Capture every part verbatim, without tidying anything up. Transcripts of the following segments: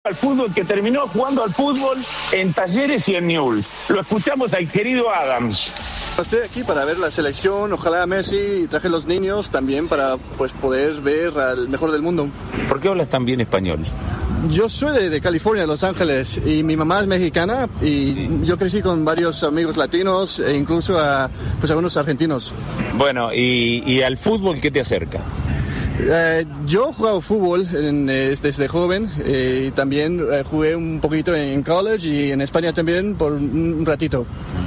al fútbol, que terminó jugando al fútbol en Talleres y en Newell's. Lo escuchamos al querido Adams. Estoy aquí para ver la selección, ojalá Messi, y traje a los niños también para pues poder ver al mejor del mundo. ¿Por qué hablas tan bien español? Yo soy de, de California, Los Ángeles, y mi mamá es mexicana y sí. Yo crecí con varios amigos latinos e incluso a pues algunos argentinos. Bueno, ¿y, y al fútbol qué te acerca? Eh, yo he jugado fútbol en, eh, desde joven eh, y también eh, jugué un poquito en college y en España también por un ratito.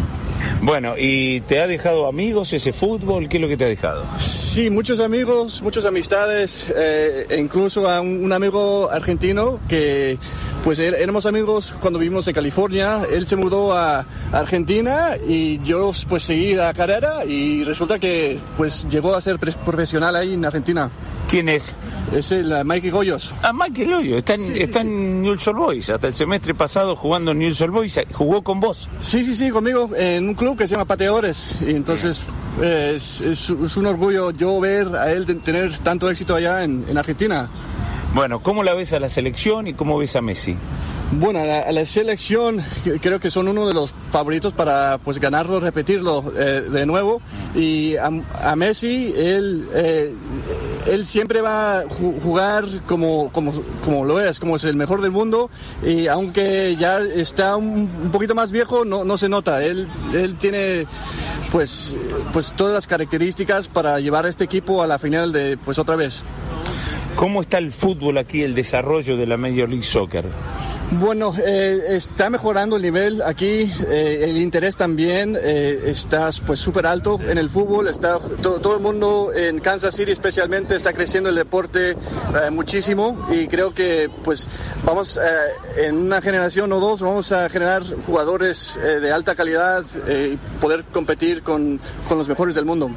Bueno, ¿y te ha dejado amigos ese fútbol? ¿Qué es lo que te ha dejado? Sí, muchos amigos, muchas amistades, eh, e incluso a un, un amigo argentino que pues éramos amigos cuando vivimos en California. Él se mudó a Argentina y yo pues seguí la carrera y resulta que pues llegó a ser profesional ahí en Argentina. ¿Quién es? Es el uh, Mikey Goyos. Ah, Mikey Goyos, está en, sí, sí, está sí. en Newell's Old Boys, hasta el semestre pasado jugando en Newell's Old Boys, ¿jugó con vos? Sí, sí, sí, conmigo, en un club que se llama Pateadores, y entonces eh, es, es, es un orgullo yo ver a él tener tanto éxito allá en, en Argentina. Bueno, ¿cómo la ves a la selección y cómo ves a Messi? Bueno, a la, a la selección creo que son uno de los favoritos para pues ganarlo, repetirlo eh, de nuevo. Y a, a Messi, él, eh, él siempre va a jugar como, como, como lo es, como es el mejor del mundo. Y aunque ya está un, un poquito más viejo, no, no se nota. Él, él tiene pues, pues todas las características para llevar a este equipo a la final de pues otra vez. ¿Cómo está el fútbol aquí, el desarrollo de la Major League Soccer? Bueno, eh, está mejorando el nivel aquí, eh, el interés también eh, está pues súper alto en el fútbol, está to, todo el mundo en Kansas City especialmente está creciendo el deporte eh, muchísimo y creo que pues vamos eh, en una generación o dos vamos a generar jugadores eh, de alta calidad eh, y poder competir con, con los mejores del mundo.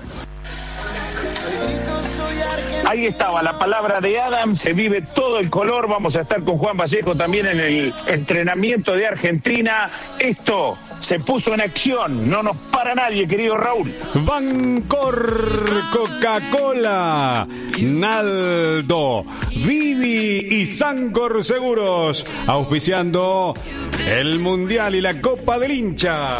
Ahí estaba la palabra de Adam, se vive todo el color. Vamos a estar con Juan Vallejo también en el entrenamiento de Argentina. Esto se puso en acción, no nos para nadie, querido Raúl. Bancor, Coca-Cola, Naldo, Vivi y Sancor Seguros, auspiciando el Mundial y la Copa del Hincha.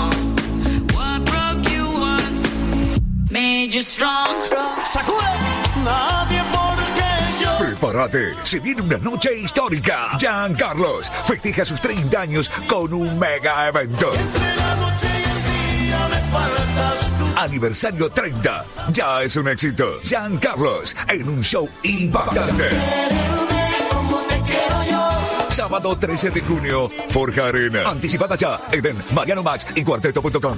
Nadie porque yo. Prepárate, se viene una noche histórica. Giancarlos festeja sus treinta años con un mega evento. Entre la noche y el día me faltas tú. Aniversario treinta, ya es un éxito. Giancarlos en un show impactante. Como te quiero yo. Sábado trece de junio, Forja Arena. Anticipada ya en Mariano Max y cuarteto punto com.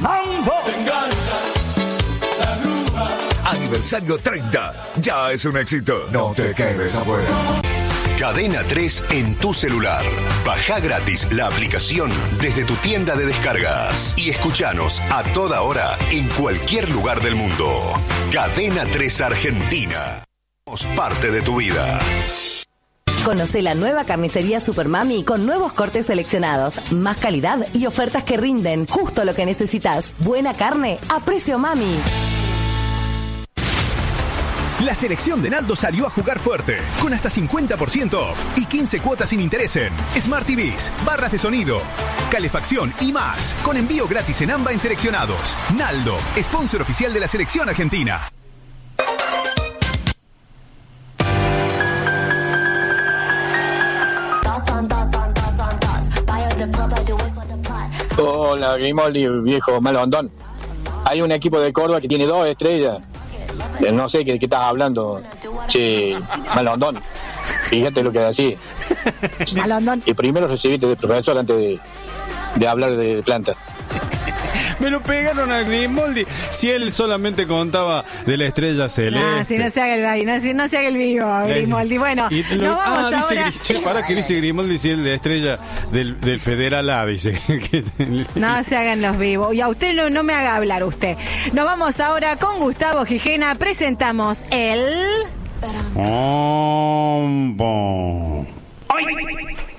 Aniversario treinta, ya es un éxito. No te quedes afuera. Cadena tres en tu celular. Baja gratis la aplicación desde tu tienda de descargas y escuchanos a toda hora en cualquier lugar del mundo. Cadena tres Argentina. Somos parte de tu vida. Conoce la nueva carnicería Supermami con nuevos cortes seleccionados, más calidad y ofertas que rinden. Justo lo que necesitas. Buena carne a precio mami. La selección de Naldo salió a jugar fuerte, con hasta cincuenta por ciento off y quince cuotas sin interés en Smart T Vs, barras de sonido, calefacción y más, con envío gratis en AMBA en seleccionados. Naldo, sponsor oficial de la selección argentina. Hola, Grimoldi, viejo malondón. Hay un equipo de Córdoba que tiene dos estrellas. No sé qué, qué estás hablando, che, malondón. Fíjate lo que decís. Malondón. Y primero recibiste de profesor antes de, de hablar de planta. Me lo pegaron a Grimoldi. Si él solamente contaba de la estrella celeste. Ah, si no se haga el, no, si no se haga el vivo, Grimoldi. Bueno, y lo, nos vamos ah, ahora. Dice, che, para que dice Grimoldi si el de estrella del, del Federal A, dice. No se hagan los vivos. Y a usted no, no me haga hablar usted. Nos vamos ahora con Gustavo Gijena. Presentamos el...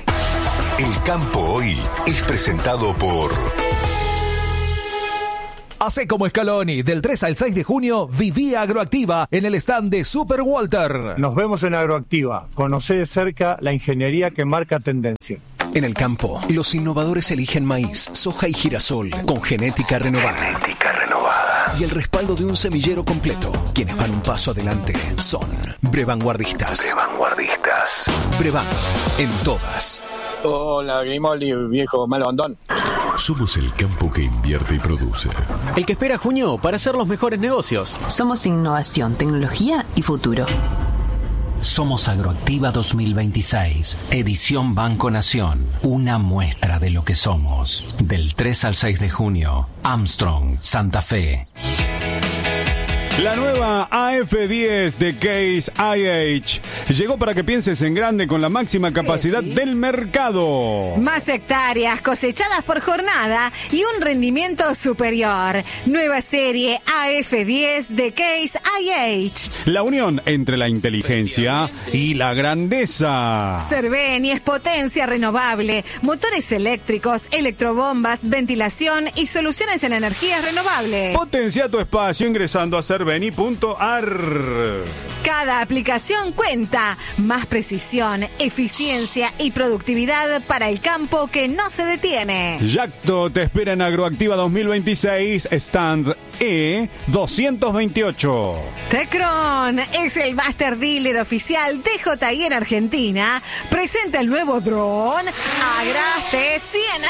El campo hoy es presentado por... Hacé como Scaloni, del tres al seis de junio, viví Agroactiva en el stand de Super Walter. Nos vemos en Agroactiva. Conocé de cerca la ingeniería que marca tendencia. En el campo, los innovadores eligen maíz, soja y girasol con genética renovada. Genética renovada. Y el respaldo de un semillero completo. Quienes van un paso adelante son Brevanguardistas. Brevanguardistas. Brevan, en todas. Hola, Grimoldi, viejo malondón. Somos el campo que invierte y produce. El que espera junio para hacer los mejores negocios. Somos innovación, tecnología y futuro. Somos Agroactiva dos mil veintiséis, edición Banco Nación, una muestra de lo que somos. Del tres al seis de junio, Armstrong, Santa Fe. La nueva A F diez de Case I H llegó para que pienses en grande con la máxima capacidad del mercado. Más hectáreas cosechadas por jornada y un rendimiento superior. Nueva serie A F diez de Case I H. La unión entre la inteligencia y la grandeza. Cerveni es potencia renovable, motores eléctricos, electrobombas, ventilación y soluciones en energías renovables. Potencia tu espacio ingresando a Cerveni punto a r. Cada aplicación cuenta. Más precisión, eficiencia y productividad para el campo que no se detiene. Yacto te espera en Agroactiva dos mil veintiséis, stand E doscientos veintiocho. Tecron es el master dealer oficial de J I en Argentina. Presenta el nuevo dron Agraste cien.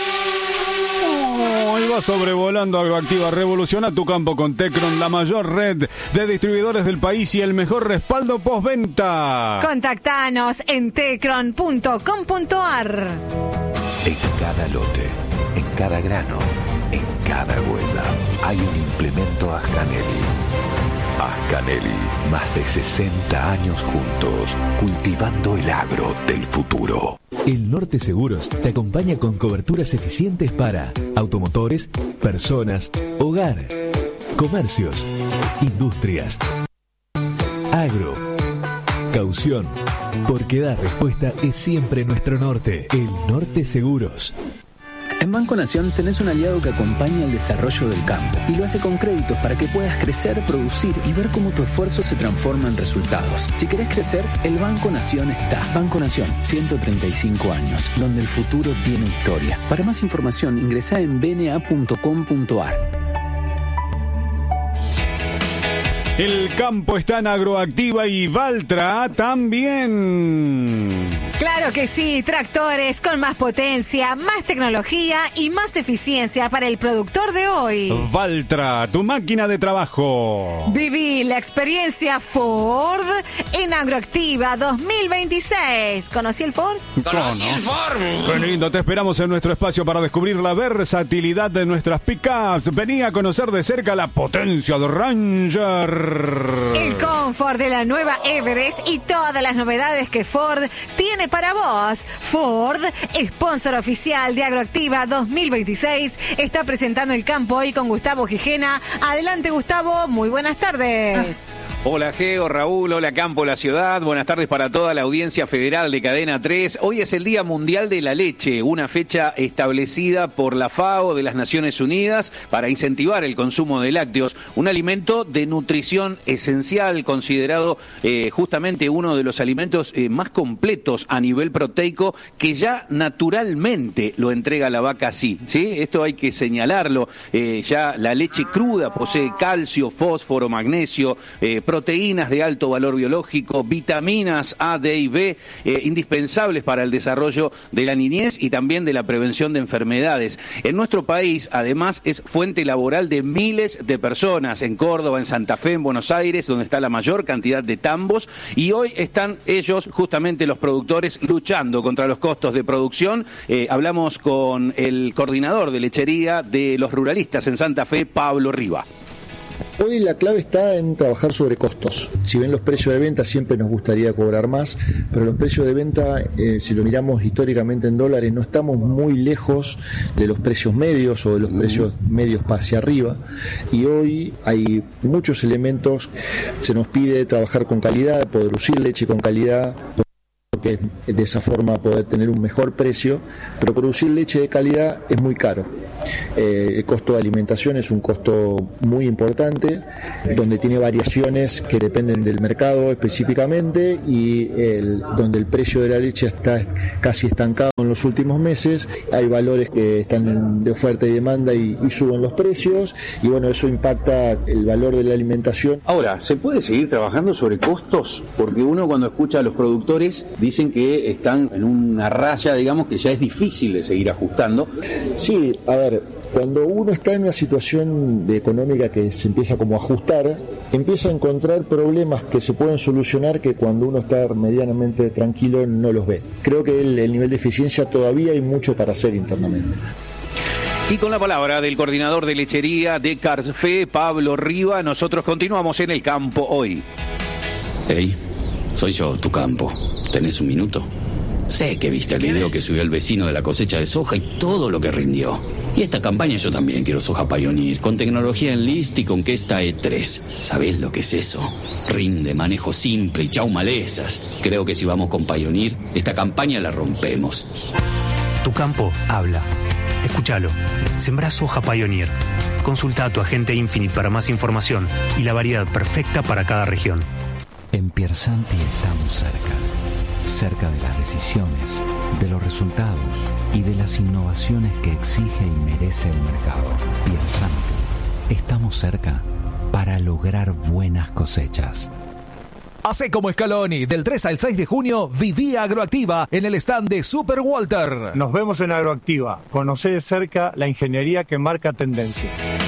Oh, y va sobrevolando Agroactiva. Revoluciona tu campo con Tecron, la mayor red de distribuidores del país y el mejor respaldo postventa. Contactanos en tecron punto com punto a r. En cada lote, en cada grano, en cada huella, hay un implemento Ascanelli. Ascanelli, más de sesenta años juntos, cultivando el agro del futuro. El Norte Seguros te acompaña con coberturas eficientes para automotores, personas, hogar, comercios, industrias, agro, caución, porque dar respuesta es siempre nuestro norte. El Norte Seguros. En Banco Nación tenés un aliado que acompaña el desarrollo del campo y lo hace con créditos para que puedas crecer, producir y ver cómo tu esfuerzo se transforma en resultados. Si querés crecer, el Banco Nación está. Banco Nación, ciento treinta y cinco años, donde el futuro tiene historia. Para más información, ingresá en b n a punto com punto a r. El campo está en Agroactiva y Valtra también. Claro que sí, tractores con más potencia, más tecnología y más eficiencia para el productor de hoy. Valtra, tu máquina de trabajo. Viví la experiencia Ford en Agroactiva dos mil veintiséis. ¿Conocí el Ford? Conocí el Ford. Qué lindo, te esperamos en nuestro espacio para descubrir la versatilidad de nuestras pickups. Vení a conocer de cerca la potencia de Ranger. El confort de la nueva Everest y todas las novedades que Ford tiene para vos. Ford, sponsor oficial de Agroactiva dos mil veintiséis, está presentando el campo hoy con Gustavo Gijena. Adelante, Gustavo, muy buenas tardes. Hola Geo, Raúl, hola Campo, la ciudad, buenas tardes para toda la audiencia federal de Cadena tres. Hoy es el Día Mundial de la Leche, una fecha establecida por la FAO de las Naciones Unidas para incentivar el consumo de lácteos, un alimento de nutrición esencial, considerado eh, justamente uno de los alimentos eh, más completos a nivel proteico, que ya naturalmente lo entrega la vaca así, ¿sí? Esto hay que señalarlo, eh, ya la leche cruda posee calcio, fósforo, magnesio, eh, proteínas de alto valor biológico, vitaminas A, D y B, eh, indispensables para el desarrollo de la niñez y también de la prevención de enfermedades. En nuestro país, además, es fuente laboral de miles de personas, en Córdoba, en Santa Fe, en Buenos Aires, donde está la mayor cantidad de tambos, y hoy están ellos, justamente los productores, luchando contra los costos de producción. Eh, hablamos con el coordinador de lechería de los ruralistas en Santa Fe, Pablo Riva. Hoy la clave está en trabajar sobre costos. Si ven los precios de venta, siempre nos gustaría cobrar más, pero los precios de venta, eh, si lo miramos históricamente en dólares, no estamos muy lejos de los precios medios o de los precios medios para hacia arriba, y hoy hay muchos elementos. Se nos pide trabajar con calidad, producir leche con calidad, porque de esa forma poder tener un mejor precio, pero producir leche de calidad es muy caro. Eh, el costo de alimentación es un costo muy importante, donde tiene variaciones que dependen del mercado específicamente y el, donde el precio de la leche está casi estancado en los últimos meses. Hay valores que están de oferta y demanda y, y suben los precios, y bueno, eso impacta el valor de la alimentación. Ahora, ¿se puede seguir trabajando sobre costos? Porque uno cuando escucha a los productores dicen que están en una raya, digamos, que ya es difícil de seguir ajustando. Sí, a ver, cuando uno está en una situación de económica que se empieza como a ajustar, empieza a encontrar problemas que se pueden solucionar que cuando uno está medianamente tranquilo no los ve. Creo que el, el nivel de eficiencia todavía hay mucho para hacer internamente. Y con la palabra del coordinador de lechería de Carfe, Pablo Riva, nosotros continuamos en el campo hoy. Hey, soy yo, tu campo. ¿Tenés un minuto? Sé que viste el video que subió el vecino de la cosecha de soja y todo lo que rindió. Y esta campaña yo también quiero soja Pioneer, con tecnología Enlist y con Questa E tres. ¿Sabés lo que es eso? Rinde, manejo simple y chau malezas. Creo que si vamos con Pioneer, esta campaña la rompemos. Tu campo habla. Escúchalo. Sembrá soja Pioneer. Consulta a tu agente Infinite para más información y la variedad perfecta para cada región. En Piersanti estamos cerca. Cerca de las decisiones, de los resultados y de las innovaciones que exige y merece el mercado. Piersanti, estamos cerca para lograr buenas cosechas. Hacé como Scaloni, del tres al seis de junio, viví Agroactiva en el stand de Super Walter. Nos vemos en Agroactiva. Conocé de cerca la ingeniería que marca tendencia.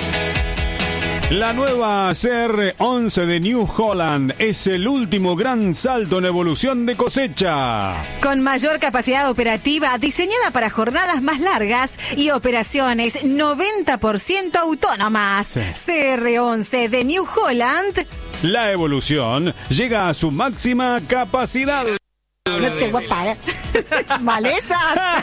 La nueva C R once de New Holland es el último gran salto en evolución de cosecha. Con mayor capacidad operativa, diseñada para jornadas más largas y operaciones noventa por ciento autónomas. Sí. C R once de New Holland. La evolución llega a su máxima capacidad. No te voy a parar. ¡Malezas!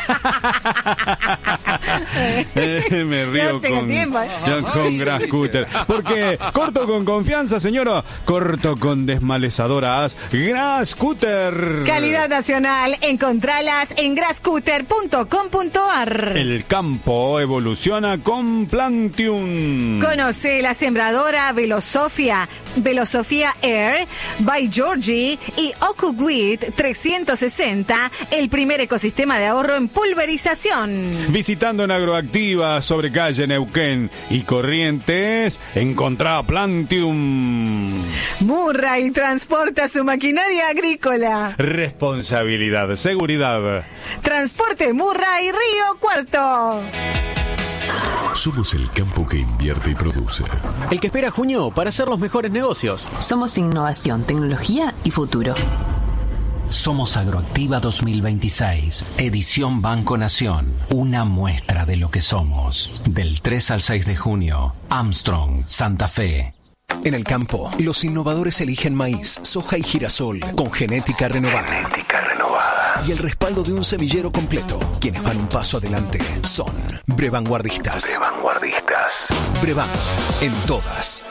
eh, me río no tengo con, tiempo, ¿eh? yo con Grass Cutter. Porque corto con confianza, señora. Corto con desmalezadoras Grass Cutter. Calidad nacional. Encontralas en grass cutter punto com punto a r. El campo evoluciona con Plantium. Conoce la sembradora Velosofia, Velosofia Air by Georgie y OkuWheat trescientos sesenta, el primer ecosistema de ahorro en pulverización. Visitando en Agroactiva sobre calle Neuquén y Corrientes, encontrá Plantium. Murray transporta su maquinaria agrícola. Responsabilidad, seguridad. Transporte Murray Río Cuarto. Somos el campo que invierte y produce. El que espera junio para hacer los mejores negocios. Somos innovación, tecnología y futuro. Somos Agroactiva dos mil veintiséis, edición Banco Nación. Una muestra de lo que somos. Del tres al seis de junio, Armstrong, Santa Fe. En el campo, los innovadores eligen maíz, soja y girasol con genética renovada. Genética renovada. Y el respaldo de un semillero completo. Quienes van un paso adelante son Brevanguardistas. Brevanguardistas. Brevan, en todas.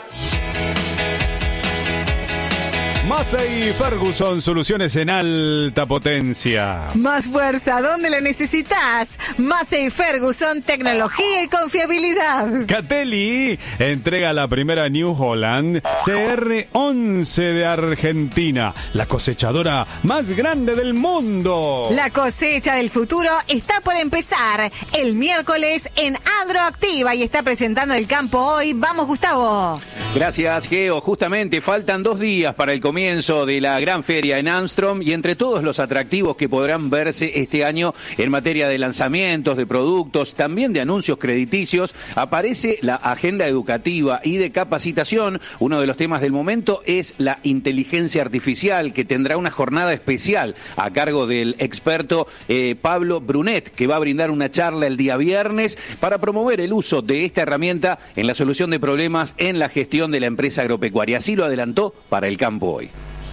Massey Ferguson, soluciones en alta potencia. Más fuerza, ¿dónde la necesitas? Massey Ferguson, tecnología y confiabilidad. Catelli entrega la primera New Holland C R once de Argentina, la cosechadora más grande del mundo. La cosecha del futuro está por empezar el miércoles en Agroactiva y está presentando el campo hoy. Vamos, Gustavo. Gracias, Geo. Justamente faltan dos días para el comienzo de la gran feria en Armstrong y entre todos los atractivos que podrán verse este año en materia de lanzamientos, de productos, también de anuncios crediticios, aparece la agenda educativa y de capacitación. Uno de los temas del momento es la inteligencia artificial, que tendrá una jornada especial a cargo del experto eh, Pablo Brunet, que va a brindar una charla el día viernes para promover el uso de esta herramienta en la solución de problemas en la gestión de la empresa agropecuaria. Así lo adelantó para el campo hoy.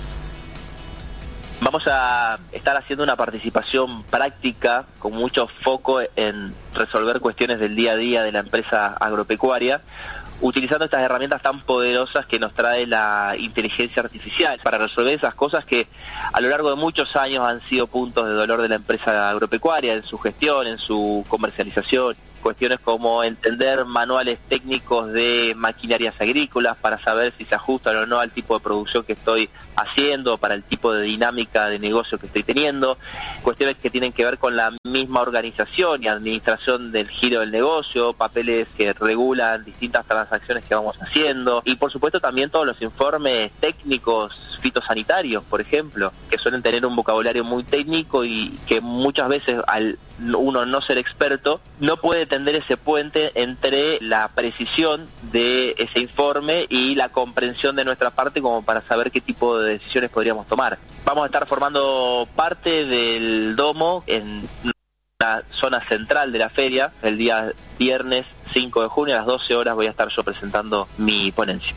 Vamos a estar haciendo una participación práctica con mucho foco en resolver cuestiones del día a día de la empresa agropecuaria. utilizando estas herramientas tan poderosas que nos trae la inteligencia artificial para resolver esas cosas que a lo largo de muchos años han sido puntos de dolor de la empresa agropecuaria en su gestión, en su comercialización. Cuestiones como entender manuales técnicos de maquinarias agrícolas para saber si se ajustan o no al tipo de producción que estoy haciendo, para el tipo de dinámica de negocio que estoy teniendo, cuestiones que tienen que ver con la misma organización y administración del giro del negocio, papeles que regulan distintas transacciones que vamos haciendo y por supuesto también todos los informes técnicos fitosanitarios, por ejemplo, que suelen tener un vocabulario muy técnico y que muchas veces al uno no ser experto no puede tender ese puente entre la precisión de ese informe y la comprensión de nuestra parte como para saber qué tipo de decisiones podríamos tomar. Vamos a estar formando parte del domo en la zona central de la feria. El día viernes cinco de junio a las doce horas voy a estar yo presentando mi ponencia.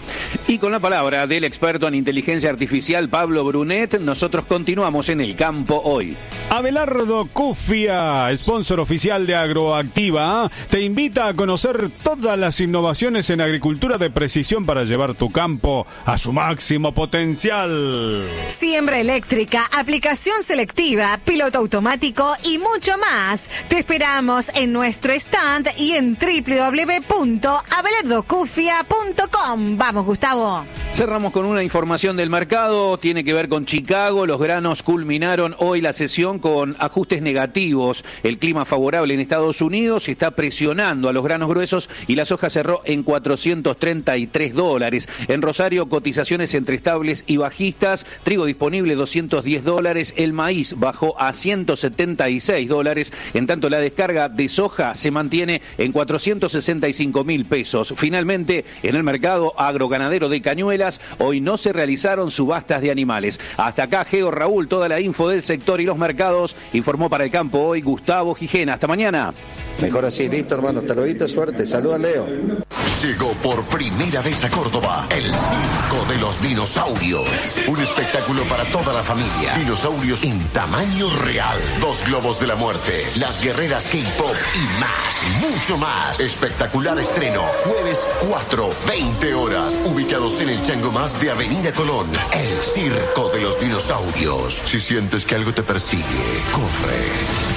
Y con la palabra del experto en inteligencia artificial Pablo Brunet, nosotros continuamos en el campo hoy. Abelardo Cufia, sponsor oficial de Agroactiva, te invita a conocer todas las innovaciones en agricultura de precisión para llevar tu campo a su máximo potencial. Siembra eléctrica, aplicación selectiva, piloto automático y mucho más. Te esperamos en nuestro stand y en doble u doble u doble u punto abelardo cufia punto com. Vamos, Gustavo. Cerramos con una información del mercado, tiene que ver con Chicago. Los granos culminaron hoy la sesión con ajustes negativos. El clima favorable en Estados Unidos está presionando a los granos gruesos y la soja cerró en cuatrocientos treinta y tres dólares. En Rosario, cotizaciones entre estables y bajistas. Trigo disponible doscientos diez dólares. El maíz bajó a ciento setenta y seis dólares. En tanto, la descarga de soja se mantiene en cuatrocientos sesenta y cinco mil pesos. Finalmente, en el mercado agroganadero de Cañuelas, hoy no se realizaron subastas de animales. Hasta acá, Geo Raúl, toda la info del sector y los mercados. Informó para el campo hoy Gustavo Gijena. Hasta mañana. Mejor así, listo, hermano. Hasta luego, suerte. Saluda, Leo. Llegó por primera vez a Córdoba el Circo de los Dinosaurios. Un espectáculo para toda la familia. Dinosaurios en tamaño real. Dos globos de la muerte. Las guerreras K-pop y más. Mucho más. Espectacular estreno. Jueves cuatro, veinte horas. Ubicados en el Chango Más de Avenida Colón. El Circo de los Dinosaurios. Si sientes que algo te persigue, corre.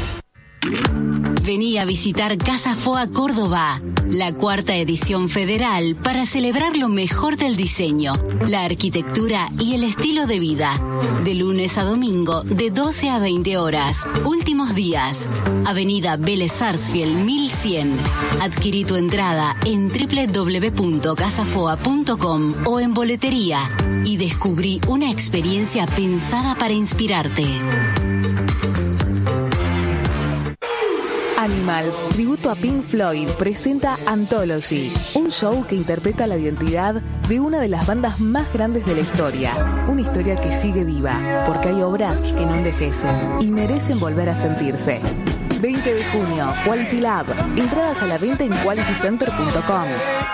Vení a visitar Casa Foa Córdoba, la cuarta edición federal para celebrar lo mejor del diseño, la arquitectura y el estilo de vida. De lunes a domingo, de doce a veinte horas. Últimos días. Avenida Vélez Sarsfield mil cien. Adquirí tu entrada en doble u doble u doble u punto casa foa punto com o en boletería y descubrí una experiencia pensada para inspirarte. Animals, tributo a Pink Floyd, presenta Anthology, un show que interpreta la identidad de una de las bandas más grandes de la historia. Una historia que sigue viva, porque hay obras que no envejecen y merecen volver a sentirse. veinte de junio, Quality Lab. Entradas a la venta en quality center punto com.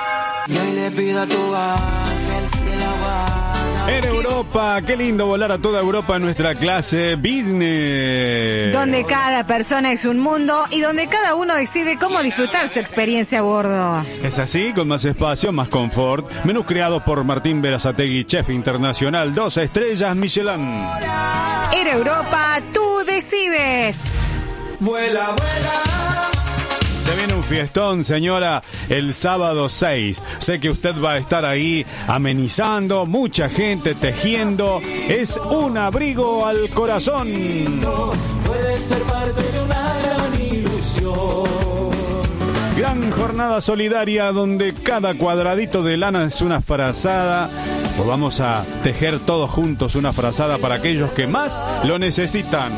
En Europa, qué lindo volar a toda Europa en nuestra clase Business. Donde cada persona es un mundo y donde cada uno decide cómo disfrutar su experiencia a bordo. Es así, con más espacio, más confort. Menús creados por Martín Berazategui, chef internacional, dos estrellas Michelin. En Europa, tú decides. Vuela, vuela. Se viene un fiestón, señora, el sábado seis. Sé que usted va a estar ahí amenizando, mucha gente tejiendo. Es un abrigo al corazón. Puede ser parte de una gran ilusión. Gran jornada solidaria donde cada cuadradito de lana es una frazada. Pues vamos a tejer todos juntos una frazada para aquellos que más lo necesitan.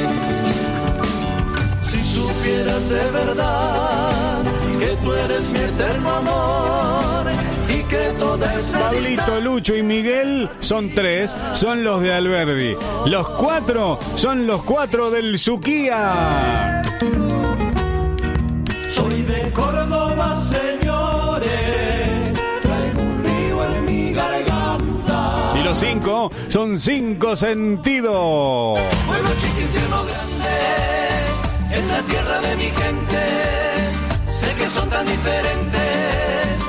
Si supieras de verdad que tú eres mi eterno amor y que toda esa Pablito, distancia... Lucho y Miguel son tres, son los de Alberdi. Los cuatro son los cuatro del Suquía. Soy de Córdoba, señores, traigo un río en mi garganta. Y los cinco son cinco sentidos. Pueblo chiquitino grande, es la tierra de mi gente. Sé que son tan diferentes,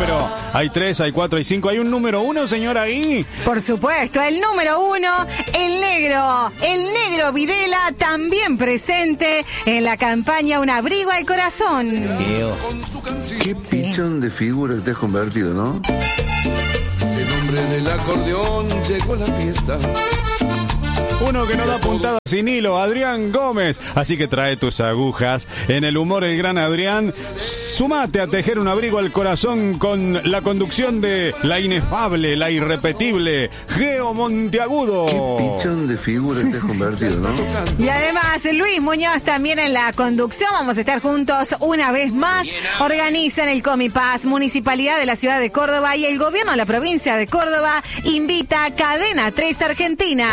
pero hay tres, hay cuatro, hay cinco. ¿Hay un número uno, señora, ahí? Por supuesto, el número uno, el negro, el negro Videla, también presente en la campaña Un abrigo al corazón. Qué pichón de figura que te has convertido, ¿no? El hombre del acordeón llegó a la fiesta. Uno que no da puntada sin hilo, Adrián Gómez. Así que trae tus agujas. En el humor, el gran Adrián. Sumate a tejer un abrigo al corazón con la conducción de la inefable, la irrepetible Geo Monteagudo. Qué pichón de figura que te has convertido, ¿no? Y además, Luis Muñoz también en la conducción. Vamos a estar juntos una vez más. Organizan el Comipaz, Municipalidad de la Ciudad de Córdoba y el Gobierno de la Provincia de Córdoba invita a Cadena tres Argentina.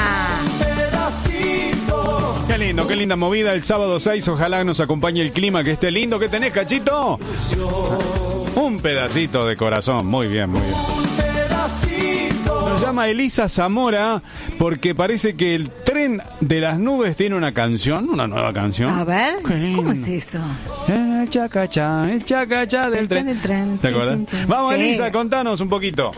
Qué lindo, qué linda movida el sábado seis. Ojalá nos acompañe el clima, que esté lindo. ¿Qué tenés, Cachito? Un pedacito de corazón. Muy bien, muy bien. Nos llama Elisa Zamora porque parece que el tren de las nubes tiene una canción, una nueva canción. A ver, ¿cómo es eso? El chacachá, el chacachá del el tren. Del tren. ¿Te acuerdas? Chin, chin, chin. Vamos, Sí. Elisa, contanos un poquito.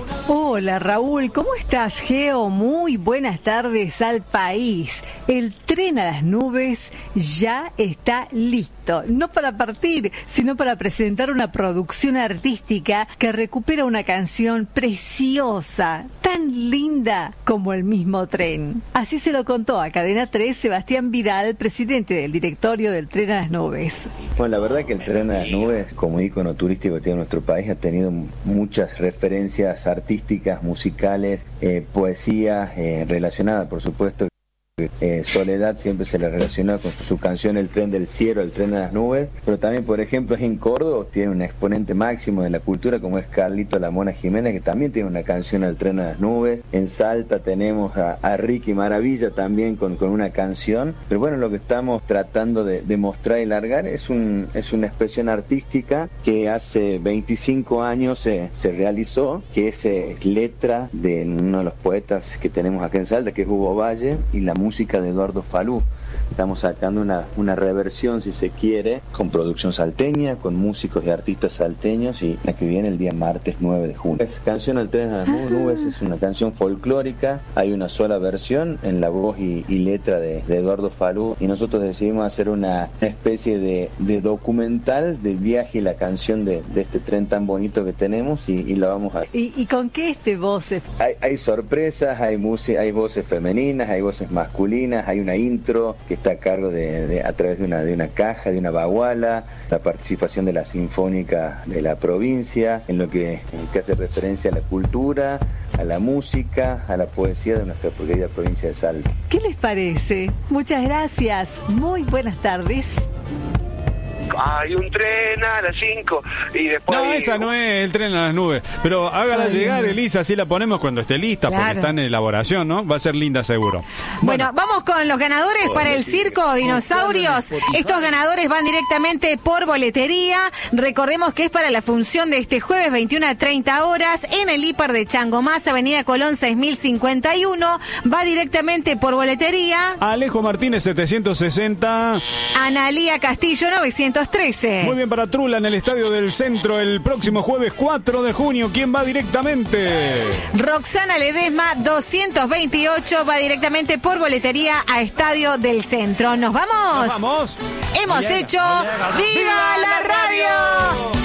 Hola Raúl, ¿cómo estás, Geo? Muy buenas tardes al país. El tren a las nubes ya está listo, no para partir, sino para presentar una producción artística que recupera una canción preciosa, tan linda como el mismo tren. Así se lo contó a Cadena tres Sebastián Vidal, presidente del directorio del Tren a las Nubes. Bueno, la verdad que el Tren a las Nubes, como ícono turístico que tiene nuestro país, ha tenido muchas referencias artísticas, musicales, eh, poesía eh, relacionada, por supuesto. Eh, Soledad siempre se le relaciona con su, su canción El tren del cielo, El tren a las nubes, pero también, por ejemplo, en Córdoba tiene un exponente máximo de la cultura como es Carlito La Mona Jiménez, que también tiene una canción El tren a las nubes. En Salta tenemos a, a Ricky Maravilla también con, con una canción, pero bueno, lo que estamos tratando de, de mostrar y largar es, un, es una expresión artística que hace veinticinco años se, se realizó, que es eh, letra de uno de los poetas que tenemos acá en Salta, que es Hugo Valle, y la música de Eduardo Falú. Estamos sacando una, una reversión, si se quiere, con producción salteña, con músicos y artistas salteños, y la que viene el día martes nueve de junio. La canción El tren a las nubes es una canción folclórica, hay una sola versión en la voz y, y letra de, de Eduardo Falú, y nosotros decidimos hacer una especie de, de documental del viaje y la canción de, de este tren tan bonito que tenemos, y, y la vamos a... ¿Y, y con qué este voces? Hay, hay sorpresas, hay, música, hay voces femeninas, hay voces masculinas, hay una intro que está a cargo de, de a través de una de una caja, de una baguala, la participación de la Sinfónica de la provincia, en lo que, en que hace referencia a la cultura, a la música, a la poesía de nuestra querida provincia de Salta. ¿Qué les parece? Muchas gracias, muy buenas tardes. Hay un tren a las cinco y después... No, esa no es El tren a las nubes. Pero hágala Ay, llegar, no. Elisa, así la ponemos cuando esté lista, Claro. porque está en elaboración, ¿no? Va a ser linda seguro. Bueno, vamos con los ganadores para el Circo Dinosaurios. Estos ganadores van directamente por boletería. Recordemos que es para la función de este jueves veintiuna a treinta horas en el Híper de Changomás, Avenida Colón seis mil cincuenta y uno. Va directamente por boletería. Alejo Martínez setecientos sesenta. Analía Castillo novecientos trece. Muy bien para Trula en el Estadio del Centro el próximo jueves cuatro de junio. ¿Quién va directamente? Roxana Ledesma doscientos veintiocho va directamente por boletería a Estadio del Centro. ¿Nos vamos? Nos vamos. Hemos Llega, hecho llega. ¡Viva la Radio!